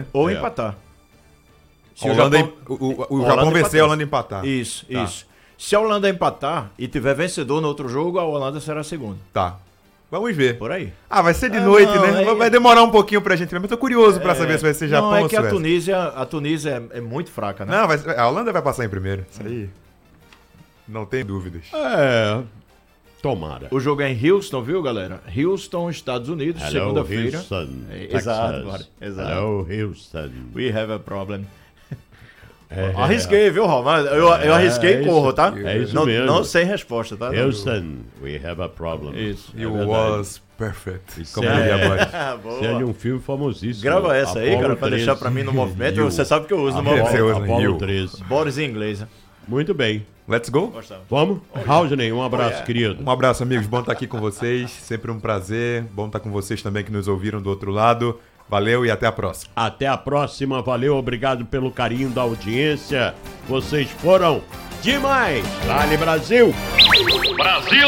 Ou empatar. Se o Japão vencer, a Holanda empatar. Isso. Se a Holanda empatar e tiver vencedor no outro jogo, a Holanda será a segunda. Tá. Vamos ver. Por aí. Vai ser de noite, né? Vai demorar um pouquinho pra gente ver, mas tô curioso pra saber se vai ser Japão ou Suécia. A Tunísia é muito fraca, né? Não, a Holanda vai passar em primeiro. Isso aí. Não tem dúvidas. Tomara. O jogo é em Houston, viu, galera? Houston, Estados Unidos, segunda-feira. Houston, Exato. Hello, Houston. We have a problem. Arrisquei, viu, Romário? Eu arrisquei e corro, tá? É isso mesmo. Não sem resposta, tá? Houston, we have a problem. Isso. You was perfect. Isso Como diria Boa. Isso é de um filme famosíssimo. Grava essa aí, Apollo cara, pra 13. deixar pra mim no movimento. Você sabe que eu uso no Você movimento. usa Apollo Rio. 13. Boris em inglês, né? Muito bem. Let's go? Gostava. Vamos? Raudney, um abraço, querido. Um abraço, amigos. Bom estar aqui com vocês. Sempre um prazer. Bom estar com vocês também que nos ouviram do outro lado. Valeu e até a próxima. Até a próxima. Valeu, obrigado pelo carinho da audiência. Vocês foram demais. Dale, Brasil! Brasil!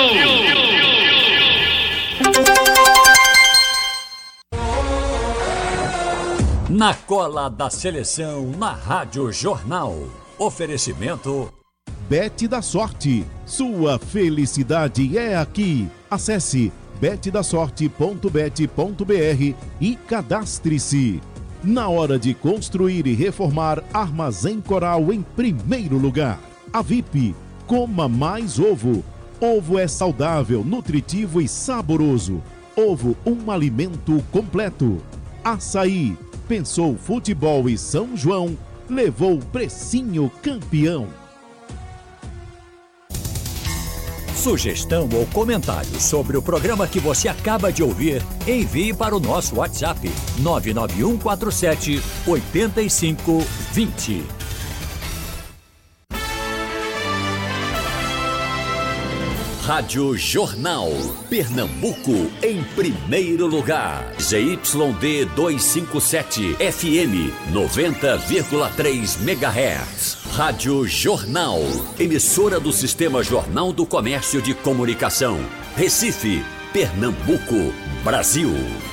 Na cola da seleção, na Rádio Jornal. Oferecimento Bet da Sorte. Sua felicidade é aqui. Acesse betdasorte.bet.br e cadastre-se. Na hora de construir e reformar, Armazém Coral em primeiro lugar. A VIP, coma mais ovo. Ovo é saudável, nutritivo e saboroso. Ovo, um alimento completo. Açaí, pensou futebol e São João, levou precinho campeão. Sugestão ou comentário sobre o programa que você acaba de ouvir, envie para o nosso WhatsApp 99147 8520. Rádio Jornal, Pernambuco em primeiro lugar. ZYD 257, FM 90,3 MHz. Rádio Jornal, emissora do Sistema Jornal do Comércio de Comunicação. Recife, Pernambuco, Brasil.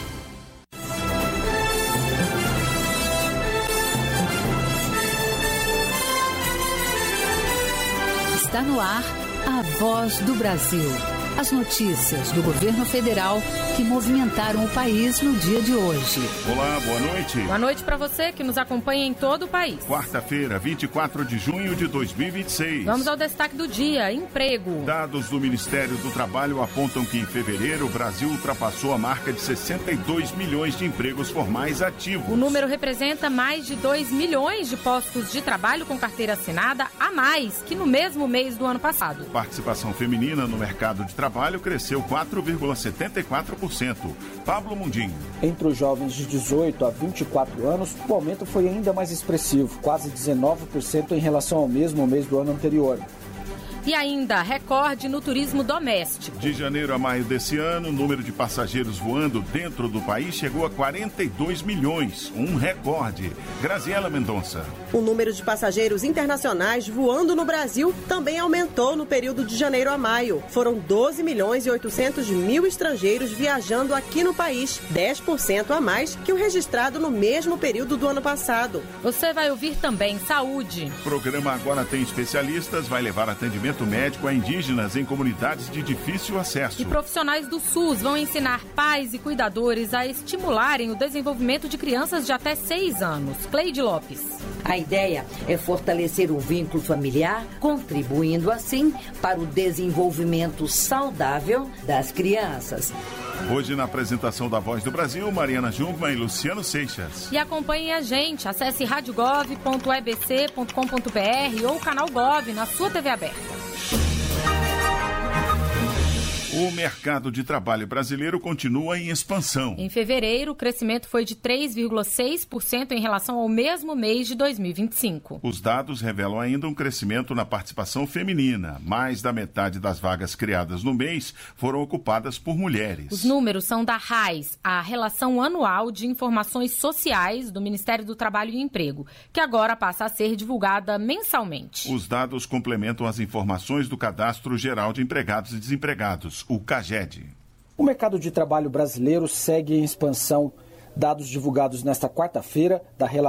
Está no ar a Voz do Brasil. As notícias do governo federal que movimentaram o país no dia de hoje. Olá, boa noite. Boa noite para você que nos acompanha em todo o país. Quarta-feira, 24 de junho de 2026. Vamos ao destaque do dia: emprego. Dados do Ministério do Trabalho apontam que em fevereiro o Brasil ultrapassou a marca de 62 milhões de empregos formais ativos. O número representa mais de 2 milhões de postos de trabalho com carteira assinada a mais que no mesmo mês do ano passado. Participação feminina no mercado de trabalho cresceu 4,74%. Pablo Mundim. Entre os jovens de 18 a 24 anos, o aumento foi ainda mais expressivo, quase 19% em relação ao mesmo mês do ano anterior. E ainda, recorde no turismo doméstico. De janeiro a maio desse ano, o número de passageiros voando dentro do país chegou a 42 milhões, um recorde. Graziela Mendonça. O número de passageiros internacionais voando no Brasil também aumentou no período de janeiro a maio. Foram 12 milhões e 800 mil estrangeiros viajando aqui no país, 10% a mais que o registrado no mesmo período do ano passado. Você vai ouvir também saúde. O programa Agora Tem Especialistas vai levar atendimento médico a indígenas em comunidades de difícil acesso. E profissionais do SUS vão ensinar pais e cuidadores a estimularem o desenvolvimento de crianças de até 6 anos. Cleide Lopes. A ideia é fortalecer o vínculo familiar, contribuindo assim para o desenvolvimento saudável das crianças. Hoje, na apresentação da Voz do Brasil, Mariana Jungmann e Luciano Seixas. E acompanhem a gente. Acesse radiogov.ebc.com.br ou o canal Gov na sua TV aberta. O mercado de trabalho brasileiro continua em expansão. Em fevereiro, o crescimento foi de 3,6% em relação ao mesmo mês de 2025. Os dados revelam ainda um crescimento na participação feminina. Mais da metade das vagas criadas no mês foram ocupadas por mulheres. Os números são da RAIS, a Relação Anual de Informações Sociais do Ministério do Trabalho e Emprego, que agora passa a ser divulgada mensalmente. Os dados complementam as informações do Cadastro Geral de Empregados e Desempregados, o CAGED. O mercado de trabalho brasileiro segue em expansão. Dados divulgados nesta quarta-feira da